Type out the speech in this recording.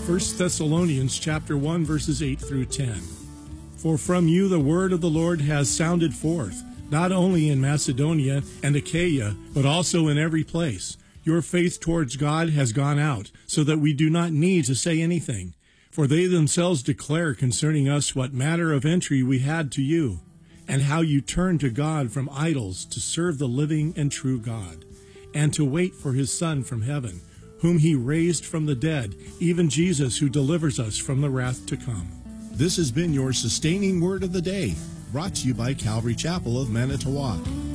1 Thessalonians chapter 1, verses 8 through 10. For from you the word of the Lord has sounded forth, not only in Macedonia and Achaia, but also in every place. Your faith towards God has gone out, so that we do not need to say anything. For they themselves declare concerning us what manner of entry we had to you, and how you turned to God from idols to serve the living and true God, and to wait for his Son from heaven, whom he raised from the dead, even Jesus, who delivers us from the wrath to come. This has been your sustaining word of the day, brought to you by Calvary Chapel of Manitowoc.